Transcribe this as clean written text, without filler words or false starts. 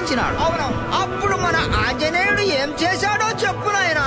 ఇచ్చినాడు. అవును, అప్పుడు మన ఆంజనేయుడు ఏం చేశాడో చెప్పు నాయనా.